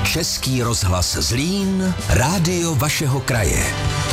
Český rozhlas Zlín, rádio vašeho kraje.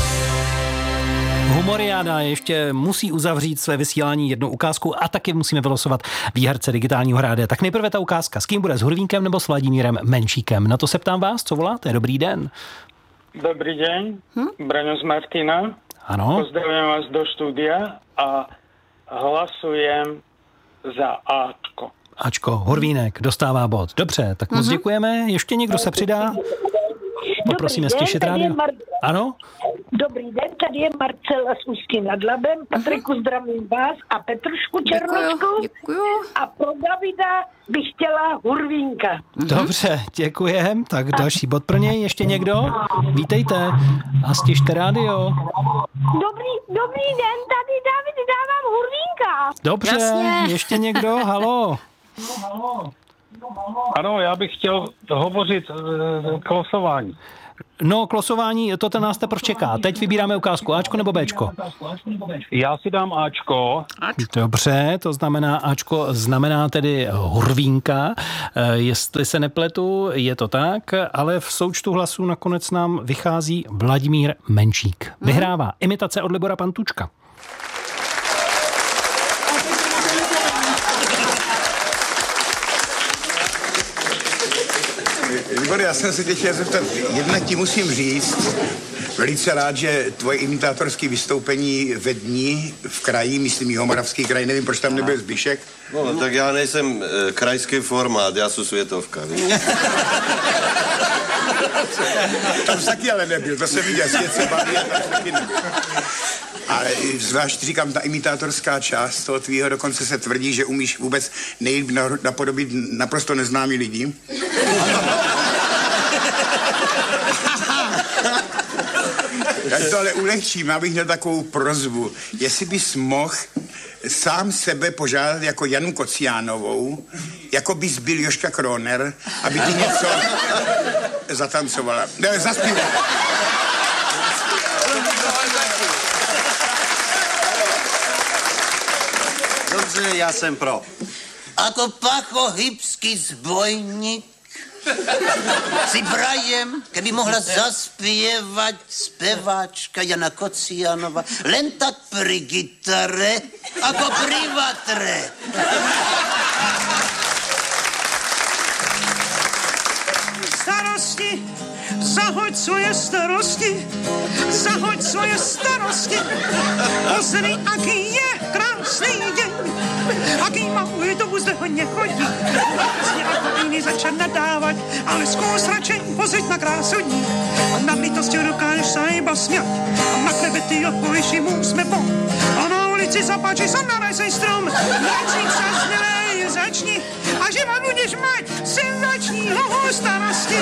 Humoriáda ještě musí uzavřít své vysílání jednou ukázku a taky musíme vylosovat výherce digitálního rádia. Tak nejprve ta ukázka. S kým bude? S Hurvínkem nebo s Vladimírem Menšíkem? Na to se ptám vás, co voláte? Dobrý den. Dobrý deň, Braňo z Martina. Ano. Pozdravujem vás do štúdia a hlasujem za Ačko. Ačko, Hurvínek dostává bod. Dobře, tak moc děkujeme. Ještě někdo se přidá? Poprosíme stěšit rádio. Ano? Dobrý den, tady je Marcela z Ústí nad Labem. Patriku, zdravím vás a Petrušku Černošku. Děkuju. A pro Davida bych chtěla Hurvínka. Dobře, děkujem. Tak další bod pro něj. Ještě někdo? Vítejte a stěšte rádio. Dobrý den, tady David, dávám Hurvínka. Dobře, Jasně. ještě někdo? Halo. Ano, já bych chtěl hovořit k losování. No, k losování, to nás teprve čeká. Teď vybíráme ukázku. Ačko nebo Bčko? Já si dám Ačko. Dobře, to znamená, Ačko znamená tedy Hurvínka. Jestli se nepletu, je to tak, ale v součtu hlasů nakonec nám vychází Vladimír Menšík. Vyhrává imitace od Libora Pantučka. Libor, já jsem se tě chtěl zeptat, jednak ti musím říct, velice rád, že tvoje imitátorské vystoupení ve dní v kraji, myslím Jihomoravský kraj, nevím, proč tam nebyl Zbyšek. No, tak já nejsem krajský formát, já jsem světovka, víš? Tam taky ale nebyl, to jsem viděl, svět se baví a tam taky nebyl. Ale zvlášť říkám, ta imitátorská část toho tvýho, dokonce se tvrdí, že umíš vůbec nejlíp napodobit naprosto neznámý lidi. Já to ale ulehčím, abych měl takovou prosbu. Jestli bys mohl sám sebe požádat jako Janu Kociánovou, jako bys byl Jožka Kroner, aby ti něco zatancovala. Ne, zaspívala. Dobře, já jsem pro. Ako Pacho hybský zbojník si prajem, keby mohla zaspievat speváčka Jana Kocianova len tak pri gitare, ako pri vatre. Starosti, zahoď svoje starosti, zahoď svoje starosti. Pozri, aký je krásný deň, aký malý to zde hodně chodí. Vlastně ako iný začať nadávať, ale skús radšej pozrieť na krásu dní. A na bytosti dokážeš sa iba smiať, a na klebety odpovieš im úsmevom. A na ulici zapáči sa narezej strom, rečník sa smilej, začni, a život budeš mať, syn začni, hoho starosti.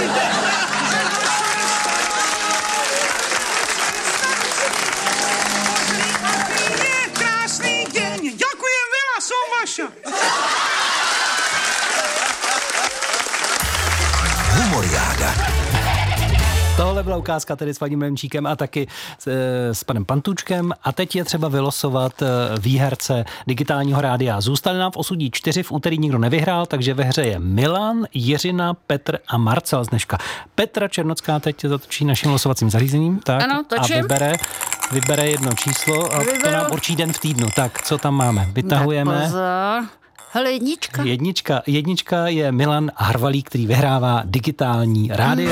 Humoriáda. Tohle byla ukázka tedy s Vladimírem Menšíkem a taky s panem Pantučkem. A teď je třeba vylosovat výherce digitálního rádia. Zůstali nám v osudí 4, v úterý nikdo nevyhrál, takže ve hře je Milan, Jiřina, Petr a Marcel z dneška. Petra Černocká teď zatočí naším losovacím zařízením. Tak, ano, točím. A vybere jedno číslo a to nám určí den v týdnu. Tak, co tam máme? Vytahujeme. Tak pozor. Hele, jednička. Jednička je Milan Harvalík, který vyhrává digitální rádio.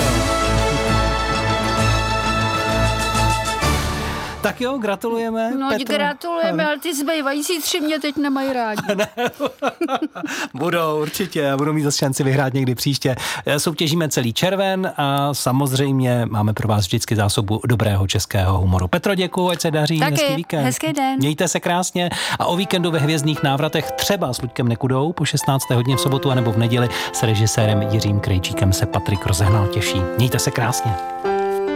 Tak jo, gratulujeme. No, gratulujeme, ale ty zbývající 3 mě teď nemají rádi. Budou určitě a budou mít zase šanci vyhrát někdy příště. Soutěžíme celý červen a samozřejmě máme pro vás vždycky zásobu dobrého českého humoru. Petro, děkuju, ať se daří. Taky, hezký víkend. hezký den. Mějte se krásně a o víkendu ve Hvězdných návratech třeba s Luďkem Nekudou po 16. hodině v sobotu anebo v neděli s režisérem Jiřím Krejčíkem se Patrik Rozehnal těší. Mějte se krásně.